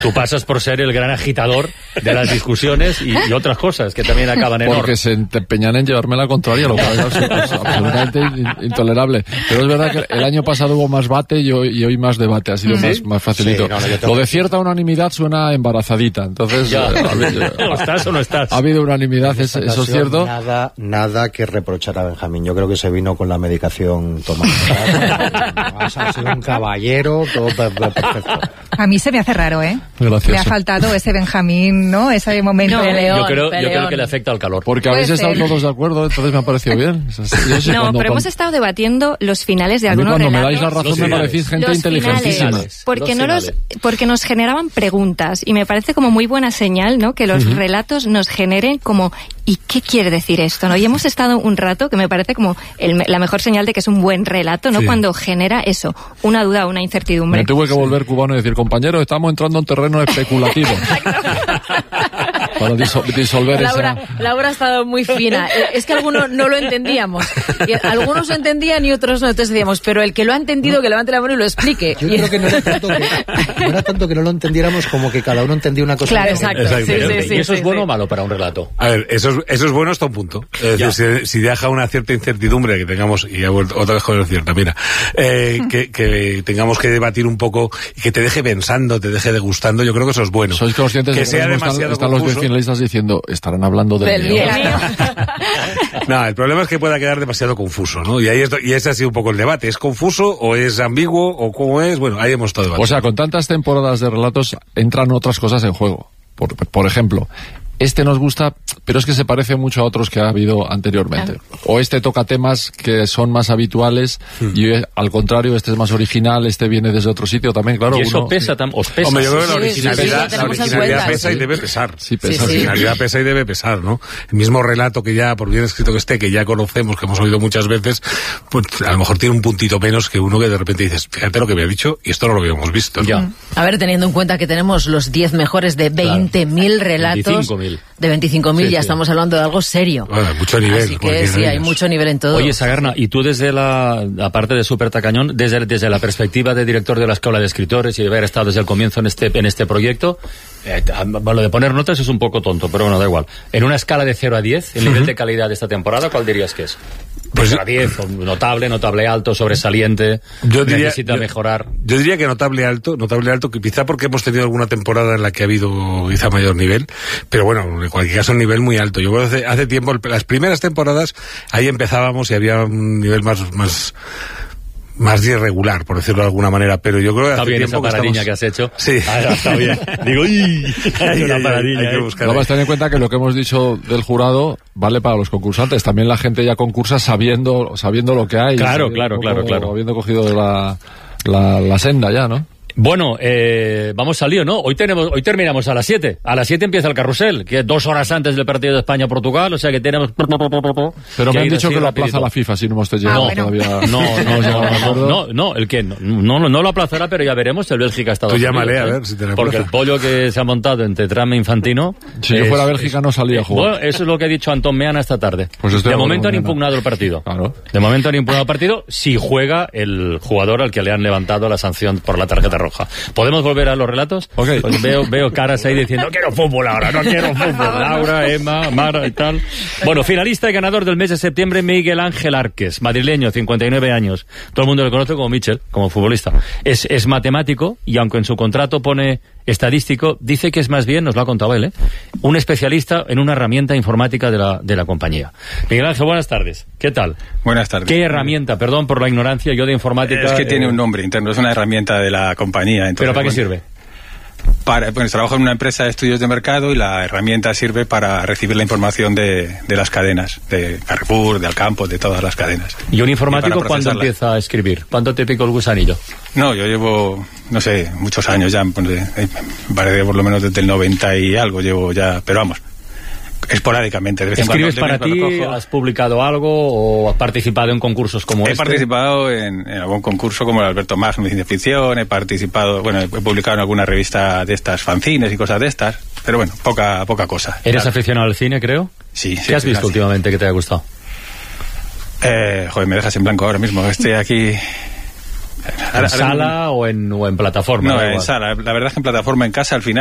Tú pasas por ser el gran agitador de las discusiones y otras cosas que también acaban en Porque se empeñan en llevarme la contraria, lo cual es absolutamente intolerable. Pero es verdad que el año pasado hubo más bate y hoy más debate, ha sido más facilito. Sí, lo de cierta unanimidad suena embarazadita, entonces... ¿O estás o no estás? Ha habido unanimidad, eso es cierto. Nada que reprochar a Benjamín. Yo creo que se vino con la medicación tomada. Ha sido un caballero, todo perfecto. A mí se me hace raro, ¿eh? Gracioso. Le ha faltado ese Benjamín, ¿no? Ese momento de León. Yo creo que le afecta al calor. Porque habéis estado todos de acuerdo, entonces me ha parecido bien. Hemos estado debatiendo los finales de algunos relatos. Cuando me dais la razón me parecís gente inteligentísima. Porque nos generaban preguntas y me parece como muy buena señal, ¿no? Que los relatos nos generen como ¿y qué quiere decir esto? ¿No? Y hemos estado un rato que me parece como la mejor señal de que es un buen relato, ¿no? Sí. Cuando genera eso, una duda, una incertidumbre. Me tuve que volver cubano y decir, compañero, estamos entrando en terreno especulativo. Para disolver Laura ha estado muy fina. Es que algunos no lo entendíamos. Y algunos lo entendían y otros no. Entonces decíamos, pero el que lo ha entendido, que levante la mano y lo explique. Yo creo que no era tanto que no lo entendiéramos como que cada uno entendía una cosa. Claro, exacto. ¿Y eso es bueno o malo para un relato? A ver, eso es bueno hasta un punto. Es decir, si deja una cierta incertidumbre que tengamos, y otra vez con cierta, mira, que tengamos que debatir un poco y que te deje pensando, te deje degustando, yo creo que eso es bueno. ¿Sois conscientes que de que sea demasiado están los finalistas diciendo, estarán hablando del mío? No, el problema es que pueda quedar demasiado confuso, ¿no? Y ese ha sido un poco el debate. ¿Es confuso o es ambiguo o cómo es? Bueno, ahí hemos estado debatiendo. O sea, con tantas temporadas de relatos entran otras cosas en juego. Por ejemplo, este nos gusta, pero es que se parece mucho a otros que ha habido anteriormente. O este toca temas que son más habituales y al contrario, este es más original, este viene desde otro sitio también, claro. Y eso pesa, os pesa. Hombre, yo creo que la originalidad pesa y debe pesar. Sí, pesa. La originalidad pesa y debe pesar, ¿no? El mismo relato que ya, por bien escrito que esté, que ya conocemos, que hemos oído muchas veces, pues a lo mejor tiene un puntito menos que uno que de repente dices, fíjate lo que me ha dicho y esto no lo habíamos visto. Ya. A ver, teniendo en cuenta que tenemos los 10 mejores de 20.000 relatos. 25.000. De 25.000 ya estamos hablando de algo serio. Bueno, mucho nivel. Así que sí, hay mucho nivel en todo. Oye, Sagarna, y tú desde aparte de Super Tacañón, desde la perspectiva de director de la Escuela de Escritores y de haber estado desde el comienzo en este proyecto, lo de poner notas es un poco tonto, pero bueno, da igual. En una escala de 0 a 10, el nivel de calidad de esta temporada, ¿cuál dirías que es? Pues 0 a 10, notable alto, sobresaliente, necesita mejorar. Yo diría que notable alto, que quizá porque hemos tenido alguna temporada en la que ha habido quizá mayor nivel, pero bueno, en cualquier caso un nivel muy alto. Yo creo que hace tiempo, las primeras temporadas, ahí empezábamos y había un nivel más irregular, por decirlo de alguna manera, pero yo creo que está bien esa paradiña que has hecho. Sí. Está bien. Digo, hay una paradiña. Hay que buscar. No vas a tener en cuenta que lo que hemos dicho del jurado vale para los concursantes. También la gente ya concursa sabiendo lo que hay. Claro. Habiendo cogido la senda ya, ¿no? Bueno, vamos al lío, ¿no? Hoy terminamos a las 7. A las 7 empieza el carrusel, que es 2 horas antes del partido de España-Portugal, o sea que tenemos... Pero me han dicho que lo aplaza la FIFA, si no hemos llegado todavía. No, el que no lo aplazará, pero ya veremos el Bélgica-Estados Unidos. Tú llámale a ver si te la porque el pollo que se ha montado entre Trump e Infantino... Si yo fuera Bélgica no salía a jugar. Bueno, eso es lo que ha dicho Antón Meana esta tarde. Pues de momento han impugnado el partido. Claro. De momento han impugnado el partido si juega el jugador al que le han levantado la sanción por la tarjeta roja. ¿Podemos volver a los relatos? Okay. Pues veo caras ahí diciendo no quiero fútbol ahora, no quiero fútbol. Laura, Emma, Mara y tal. Bueno, finalista y ganador del mes de septiembre, Miguel Ángel Arques, madrileño, 59 años. Todo el mundo le conoce como Michel, como futbolista. Es matemático y aunque en su contrato pone estadístico, dice que es más bien, nos lo ha contado él, un especialista en una herramienta informática de la compañía. Miguel Ángel, buenas tardes. ¿Qué tal? Buenas tardes. ¿Qué herramienta? Perdón por la ignorancia, yo de informática... Es que tiene un nombre interno, es una herramienta de la compañía. Entonces, ¿pero para qué sirve? Trabajo en una empresa de estudios de mercado y la herramienta sirve para recibir la información de las cadenas, de Carrefour, de Alcampo, de todas las cadenas. ¿Y un informático cuándo empieza a escribir? ¿Cuándo te picó el gusanillo? No, yo llevo, no sé, muchos años ya, parece por lo menos desde el 90 y algo llevo ya, pero vamos, esporádicamente. De vez en cuando. ¿Escribes para ti? ¿Has publicado algo o has participado en concursos como este? He participado en algún concurso como el Alberto Magno de ciencia ficción, he publicado en alguna revista de estas fanzines y cosas de estas, pero bueno, poca cosa. ¿Eres aficionado al cine, creo? Sí. ¿Qué has visto últimamente que te haya gustado? Me dejas en blanco ahora mismo, estoy aquí... ¿En sala o en plataforma? No, en sala. La verdad es que en plataforma, en casa, al final